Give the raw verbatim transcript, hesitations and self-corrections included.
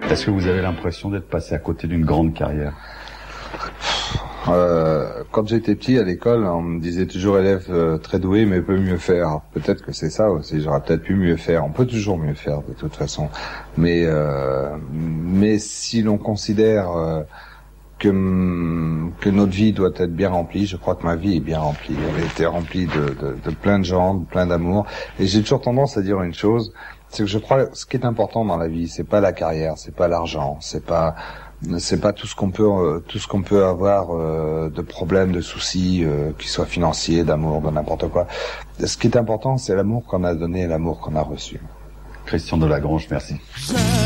Est-ce que vous avez l'impression d'être passé à côté d'une grande carrière? Euh, quand j'étais petit à l'école, on me disait toujours élève euh, très doué mais peut mieux faire. Peut-être que c'est ça aussi, j'aurais peut-être pu mieux faire. On peut toujours mieux faire de toute façon. Mais euh, mais si l'on considère euh, que que notre vie doit être bien remplie, je crois que ma vie est bien remplie. Elle a été remplie de, de, de plein de gens, de plein d'amour. Et j'ai toujours tendance à dire une chose, c'est que je crois que ce qui est important dans la vie, c'est pas la carrière, c'est pas l'argent, c'est pas c'est pas tout ce qu'on peut euh, tout ce qu'on peut avoir euh, de problèmes, de soucis, euh, qu'ils soient financiers, d'amour, de n'importe quoi. Ce qui est important, c'est l'amour qu'on a donné et l'amour qu'on a reçu. Christian Delagrange, merci.